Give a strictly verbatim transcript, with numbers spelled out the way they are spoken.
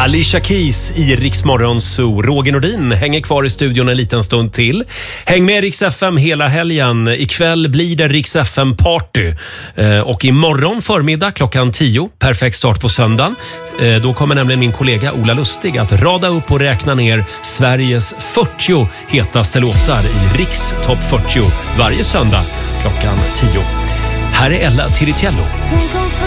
Alicia Keys i Rix Morgon Zoo. Roger Nordin hänger kvar i studion en liten stund till. Häng med Rix F M hela helgen. Ikväll blir det Rix F M-party. Eh, och imorgon förmiddag klockan tio, perfekt start på söndagen. Eh, då kommer nämligen min kollega Ola Lustig att rada upp och räkna ner Sveriges fyrtio hetaste låtar i Rix Topp fyrtio varje söndag klockan tio. Här är Ella Tiritiello.